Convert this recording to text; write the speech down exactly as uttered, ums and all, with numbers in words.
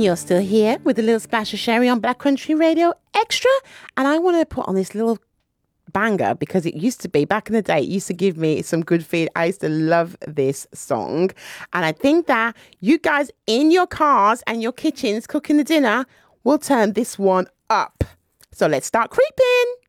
And you're still here with a little splash of sherry on Black Country Radio Extra. And I want to put on this little banger because it used to be, back in the day, it used to give me some good feed. I used to love this song. And I think that you guys in your cars and your kitchens cooking the dinner will turn this one up. So let's start creeping.